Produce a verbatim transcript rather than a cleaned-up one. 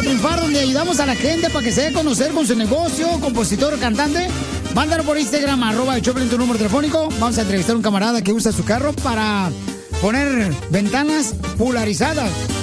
triunfar, donde ayudamos a la gente para que se dé a conocer con su negocio, compositor, cantante. Mándalo por Instagram, arroba el show de Piolín, tu número telefónico. Vamos a entrevistar a un camarada que usa su carro para poner ventanas polarizadas.